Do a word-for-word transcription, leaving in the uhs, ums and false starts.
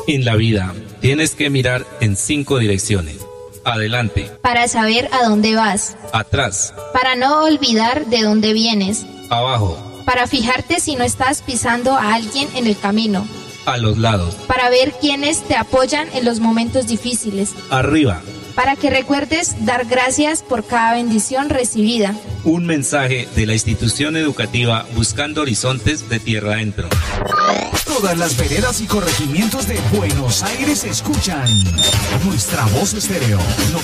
En la vida tienes que mirar en cinco direcciones. Adelante. Para saber a dónde vas. Atrás. Para no olvidar de dónde vienes. Abajo. Para fijarte si no estás pisando a alguien en el camino. A los lados. Para ver quiénes te apoyan en los momentos difíciles. Arriba. Para que recuerdes dar gracias por cada bendición recibida. Un mensaje de la institución educativa Buscando Horizontes de Tierra Adentro. Todas las veredas y corregimientos de Buenos Aires escuchan Nuestra Voz Estéreo.